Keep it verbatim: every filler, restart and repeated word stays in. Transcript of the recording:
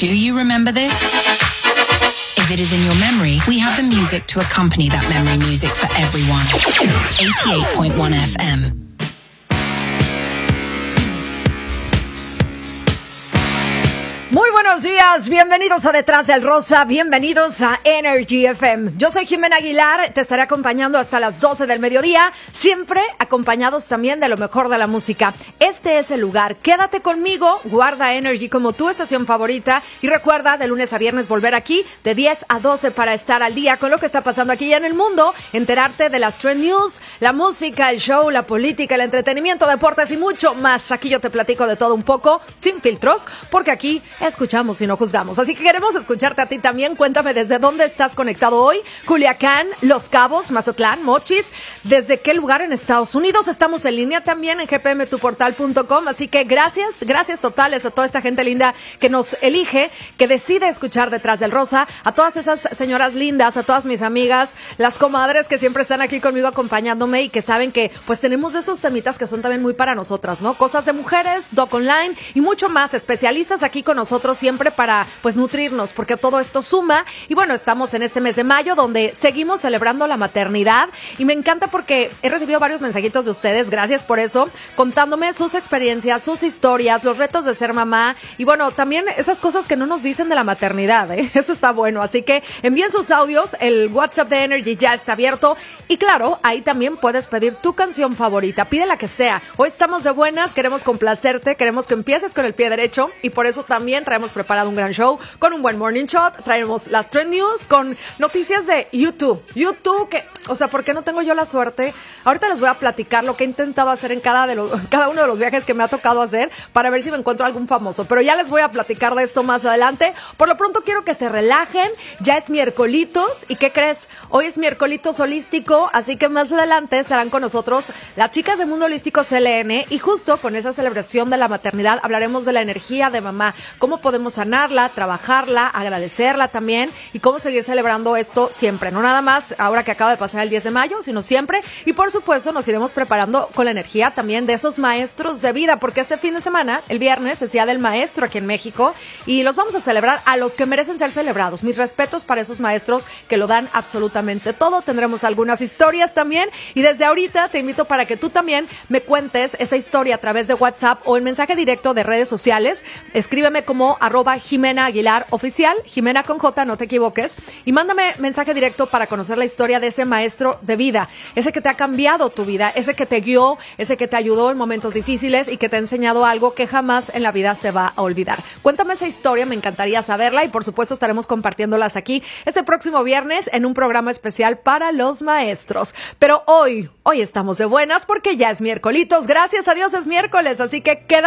Do you remember this? If it is in your memory, we have the music to accompany that memory music for everyone. eighty-eight point one F M. Muy buenos días, bienvenidos a Detrás del Rosa, bienvenidos a Energy F M. Yo soy Jimena Aguilar, te estaré acompañando hasta las doce del mediodía, siempre acompañados también de lo mejor de la música. Este es el lugar, quédate conmigo, guarda Energy como tu estación favorita y recuerda de lunes a viernes volver aquí de diez a doce para estar al día con lo que está pasando aquí en el mundo, enterarte de las trend news, la música, el show, la política, el entretenimiento, deportes y mucho más. Aquí yo te platico de todo un poco, sin filtros, porque aquí escuchamos y no juzgamos. Así que queremos escucharte a ti también. Cuéntame desde dónde estás conectado hoy. Culiacán, Los Cabos, Mazatlán, Mochis. ¿Desde qué lugar en Estados Unidos? Estamos en línea también en g p m tu portal punto com. Así que gracias, gracias totales a toda esta gente linda que nos elige, que decide escuchar Detrás del Rosa. A todas esas señoras lindas, a todas mis amigas, las comadres que siempre están aquí conmigo acompañándome y que saben que pues tenemos de esos temitas que son también muy para nosotras, ¿no? Cosas de mujeres, doc online y mucho más. Especialistas aquí con nosotros siempre para pues nutrirnos, porque todo esto suma. Y bueno, estamos en este mes de mayo donde seguimos celebrando la maternidad y me encanta porque he recibido varios mensajitos de ustedes, gracias por eso, contándome sus experiencias, sus historias, los retos de ser mamá y bueno, también esas cosas que no nos dicen de la maternidad, ¿eh? Eso está bueno, así que envíen sus audios, el WhatsApp de Energy ya está abierto y claro, ahí también puedes pedir tu canción favorita, pide la que sea. Hoy estamos de buenas, queremos complacerte, queremos que empieces con el pie derecho y por eso también traemos preparado un gran show con un buen morning shot, traemos las trend news con noticias de YouTube, YouTube que, o sea, ¿por qué no tengo yo la suerte? Ahorita les voy a platicar lo que he intentado hacer en cada, de los, cada uno de los viajes que me ha tocado hacer para ver si me encuentro algún famoso, pero ya les voy a platicar de esto más adelante. Por lo pronto quiero que se relajen, ya es miércolitos y ¿qué crees? Hoy es miércolitos holístico, así que más adelante estarán con nosotros las chicas de Mundo Holístico C L N y justo con esa celebración de la maternidad hablaremos de la energía de mamá, cómo podemos sanarla, trabajarla, agradecerla también y cómo seguir celebrando esto siempre, no nada más ahora que acaba de pasar el diez de mayo, sino siempre. Y por supuesto nos iremos preparando con la energía también de esos maestros de vida, porque este fin de semana, el viernes, es Día del Maestro aquí en México y los vamos a celebrar a los que merecen ser celebrados. Mis respetos para esos maestros que lo dan absolutamente todo. Tendremos algunas historias también y desde ahorita te invito para que tú también me cuentes esa historia a través de WhatsApp o en mensaje directo de redes sociales. Escríbeme como arroba Jimena Aguilar oficial, Jimena con J, no te equivoques, y mándame mensaje directo para conocer la historia de ese maestro de vida, ese que te ha cambiado tu vida, ese que te guió, ese que te ayudó en momentos difíciles y que te ha enseñado algo que jamás en la vida se va a olvidar. Cuéntame esa historia, me encantaría saberla y por supuesto estaremos compartiéndolas aquí este próximo viernes en un programa especial para los maestros. Pero hoy, hoy estamos de buenas porque ya es miércolitos, gracias a Dios es miércoles, así que queda